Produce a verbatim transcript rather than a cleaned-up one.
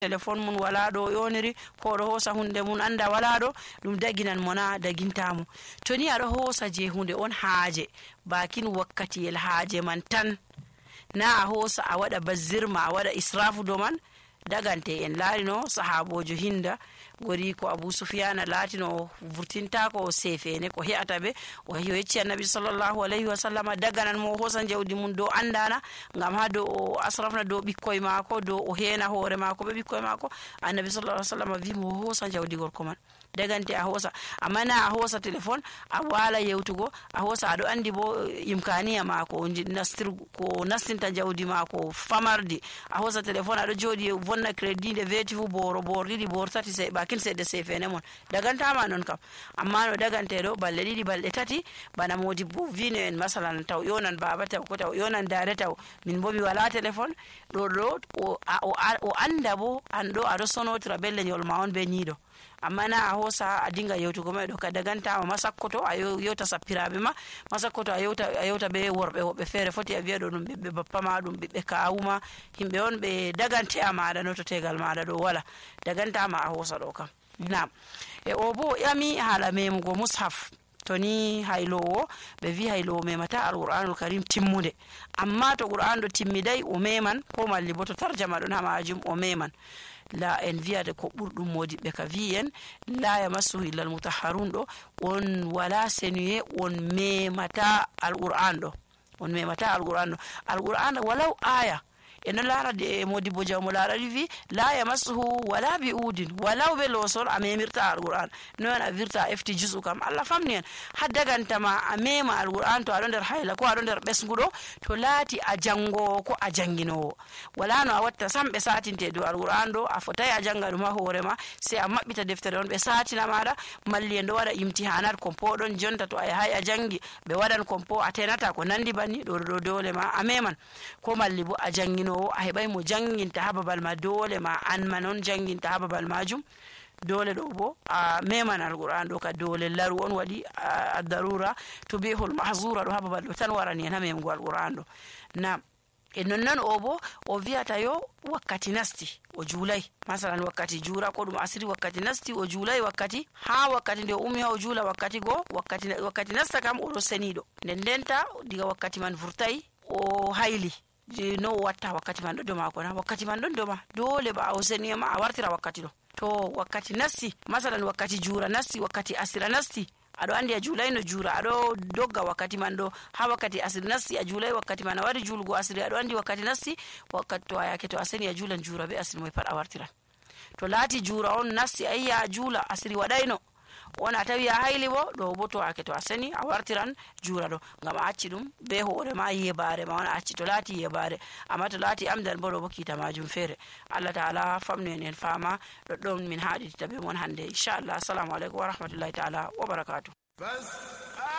téléphone mun wala do yoniri ko do hosa hunde mun anda wala do dum daginan mona dagintamo to ni ado hosa je hunde on haaje bakin wakkati el haaje man tan na a hosa a wada bazirma a wada israfu do man dagante en laarino sahabojo hinda gori ko Abu Sufyan latino vurtinta ko sefene ko heata be o yecci annabi sallallahu alaihi wasallam daganan mo hosan jawdi mun do andana ngam ha do o asrafna do bikkoy mako do o hena hore mako be bikkoy mako annabi sallallahu alaihi wasallam wi mo hosan jawdi gorko man dagante a hosa amana a hosa telephone a wala yewtugo a hosa ado andi bo imkaniya mako nastir ko nastinta jawdi mako famardi a hosa telephone ado jodi vonna credit de veti fu boro bordi di bor tati se bakin se de sefene mon daganta ma non kam amma no dagante do balle didi balle tati bana modi bu vino en masalan taw yonan baba taw ko taw yonan dare taw min bo mi wala telephone do do o o anda bo ando ado sonotra belle nyol ma on be nido amma na a hosa a dinga yewtugo mai do ka daganta ma masakkoto a yewta sappirabe ma masakkoto a yewta a yewta be worbe hobbe fere foti a biya do dum be bappa ma dum be kawuma himbe on be dagante amada no to tegal maada do wala daganta ma a hosa do kam na e obo yami hala memugo mushaf toni haylowo be vi haylowo memata alquranul karim timmude amma to qur'an do timmidai o meman ko malli boto tarjama don ha majum o meman la en viade ko burdum modi be ka viyen la yamassu illa almutahharun do on wala senuye on memata alquran do on memata alquran do alquran walau aya en lara de modi bo jaw mo lara vi la yamassuhu wala biudin walaw be losol amemirta alquran non a virta efti juzu kam alla famnien haddaganta ma amema alquran to adon der hayla ko adon der besgudo to lati a jango ko a jangino wala no a watta sambe satinte do alquran do a fotay a janga dum hoore ma se a mabbita deftere on be satina mada malli en do wada imtihanat ko podon jonta to ay hay a jangi be wadan kompo a tenata ko nandi banni do do dole ma ameman ko malli bo a jangino a hebay mo janginta hababal ma dole ma an manon janginta hababal majum dole do bo a meman alquran do ka dole laru on wadi ad-darura tubihul mahzura do hababal do tan warani en hamem go alquran do na e non non obo o viata yo wakkati nasti o julay masalan wakkati jura ko dum asiri wakkati nasti o julay wakkati ha wakkati de ummi o jula wakkati go wakkati wakkati nasta kam o do senido den denta diga wakkati man furtay o hayli no watta wakkati man do ma ko na wakkati man don do ma dole ba o seni ma a wartira wakkati do to wakkati nasti masalan wakkati jura nasti wakkati asira nasti ado andi a julay no jura ado dogga wakkati man do ha wakkati asir nasti a julay wakkati man wari julgo asiri ado andi wakkati nasti wakkati to ayake to aseni a julan jura be asiri moy pat a wartira to lati jura on nasti ayya jula asiri wadayno wona tawi a hayli bo do boto ake to aseni a wartiran jura do ngam acci dum be hoore ma yebare ma wona acci to lati yebare amma to lati amdan bo do bokita majum fere Allah taala famne en fama do don min haadi tabe mon hande inshallah assalamu alaikum wa rahmatullahi taala wa barakatuh.